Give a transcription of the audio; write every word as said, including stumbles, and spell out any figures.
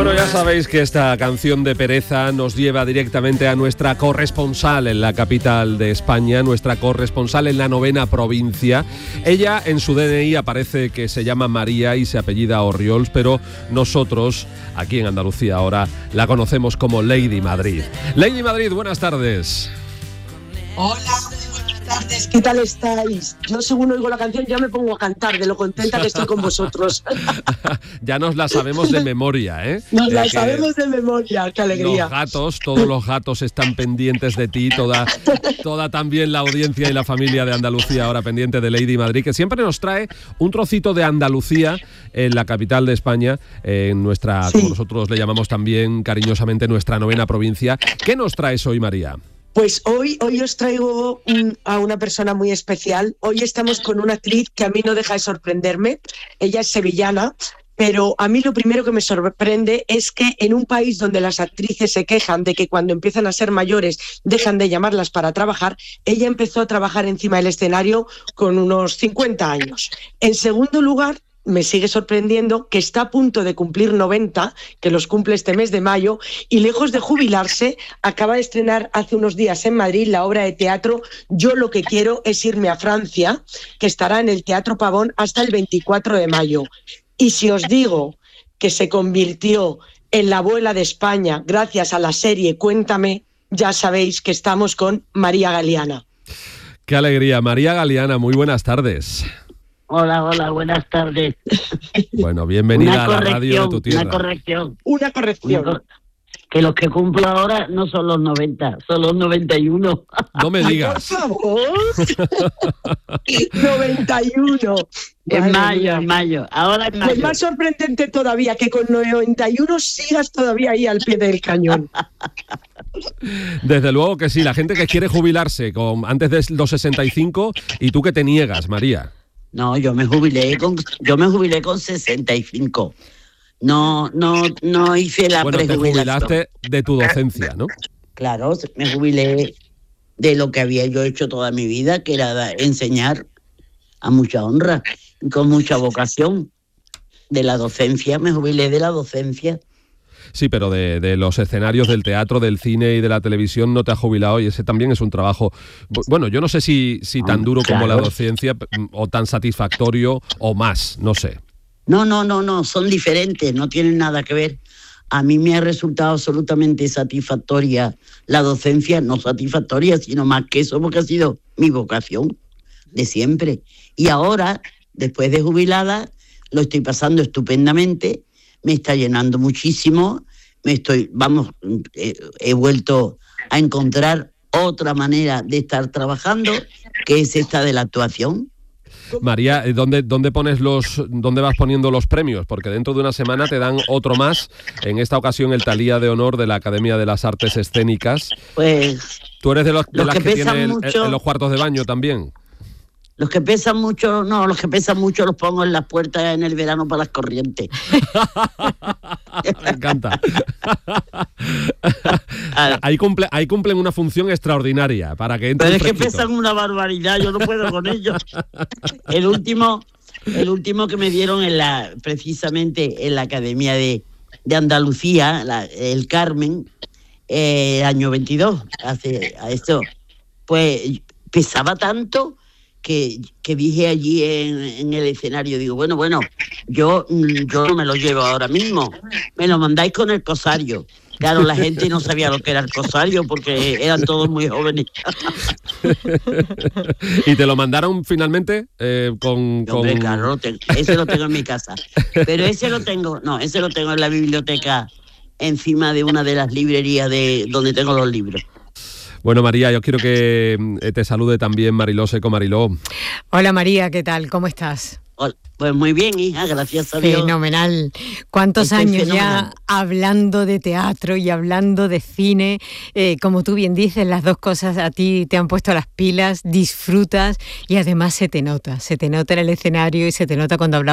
Bueno, ya sabéis que esta canción de Pereza nos lleva directamente a nuestra corresponsal en la capital de España, nuestra corresponsal en la novena provincia. Ella en su D N I aparece que se llama María y se apellida Orriols, pero nosotros, aquí en Andalucía ahora, la conocemos como Lady Madrid. Lady Madrid, buenas tardes. Hola, buenas tardes, ¿qué tal estáis? Yo según oigo la canción ya me pongo a cantar de lo contenta que estoy con vosotros. Ya nos la sabemos de memoria, ¿eh? Nos de la sabemos de memoria, qué alegría. Los gatos, todos los gatos están pendientes de ti, toda, toda también la audiencia y la familia de Andalucía ahora pendiente de Lady Madrid, que siempre nos trae un trocito de Andalucía en la capital de España, en nuestra, sí. como nosotros le llamamos también cariñosamente, nuestra novena provincia. ¿Qué nos traes hoy, María? Pues hoy, hoy os traigo un, a una persona muy especial. Hoy estamos con una actriz que a mí no deja de sorprenderme. Ella es sevillana, pero a mí lo primero que me sorprende es que en un país donde las actrices se quejan de que cuando empiezan a ser mayores dejan de llamarlas para trabajar, ella empezó a trabajar encima del escenario con unos cincuenta años. En segundo lugar, me sigue sorprendiendo que está a punto de cumplir noventa, que los cumple este mes de mayo, y lejos de jubilarse, acaba de estrenar hace unos días en Madrid la obra de teatro Yo lo que quiero es irme a Francia, que estará en el Teatro Pavón hasta el veinticuatro de mayo. Y si os digo que se convirtió en la abuela de España gracias a la serie Cuéntame, ya sabéis que estamos con María Galeana. ¡Qué alegría! María Galeana, muy buenas tardes. Hola, hola, buenas tardes. Bueno, bienvenida a la radio de tu tierra. Una corrección. Una corrección. Una cor- que los que cumplo ahora no son los noventa, son los noventa y uno. No me digas. Ay, por favor. noventa y uno. En mayo, en mayo. Ahora en mayo. Pues más sorprendente todavía que con noventa y uno sigas todavía ahí al pie del cañón. Desde luego que sí, la gente que quiere jubilarse con antes de los sesenta y cinco y tú que te niegas, María. No, yo me jubilé con yo me jubilé con sesenta y cinco. No, no, no hice la bueno, prejubilación. Bueno, te jubilaste de tu docencia, ¿no? Claro, me jubilé de lo que había yo hecho toda mi vida, que era enseñar a mucha honra, con mucha vocación. De la docencia, me jubilé de la docencia. Sí, pero de, de los escenarios del teatro, del cine y de la televisión no te has jubilado, y ese también es un trabajo, bueno, yo no sé si, si tan duro claro. como la docencia o tan satisfactorio o más, no sé. No, no, no, no, son diferentes, no tienen nada que ver. A mí me ha resultado absolutamente satisfactoria la docencia, no satisfactoria, sino más que eso, porque ha sido mi vocación de siempre. Y ahora, después de jubilada, lo estoy pasando estupendamente, me está llenando muchísimo, me estoy, vamos, he, he vuelto a encontrar otra manera de estar trabajando, que es esta de la actuación. María, ¿dónde, dónde pones los, dónde vas poniendo los premios? Porque dentro de una semana te dan otro más, en esta ocasión el Talía de Honor de la Academia de las Artes Escénicas. Pues ¿Tú eres de, los, de los las que, que tienen mucho, en los cuartos de baño también? Los que pesan mucho, no, los que pesan mucho los pongo en las puertas en el verano para las corrientes. Me encanta. ahí, cumple, ahí cumplen una función extraordinaria para que entre. Pero es fresquito. Que pesan una barbaridad, yo no puedo con ellos. El último, el último que me dieron en la, precisamente en la Academia de, de Andalucía, la, el Carmen, eh, año veintidós, hace a esto, pues pesaba tanto. Que, que dije allí en, en el escenario, digo, bueno, bueno, yo, yo no me lo llevo ahora mismo, me lo mandáis con el cosario. Claro, la gente no sabía lo que era el cosario porque eran todos muy jóvenes. ¿Y te lo mandaron finalmente? Eh, con, con... Hombre, claro, lo tengo, ese lo tengo en mi casa. Pero ese lo tengo, no, ese lo tengo en la biblioteca, encima de una de las librerías de donde tengo los libros. Bueno, María, yo quiero que te salude también Mariló Seco. Mariló. Hola, María, ¿qué tal? ¿Cómo estás? Pues muy bien, hija, gracias a Dios. Fenomenal. ¿Cuántos Estoy años fenomenal. ya hablando de teatro y hablando de cine? Eh, como tú bien dices, las dos cosas a ti te han puesto las pilas, disfrutas y además se te nota. Se te nota en el escenario y se te nota cuando hablamos.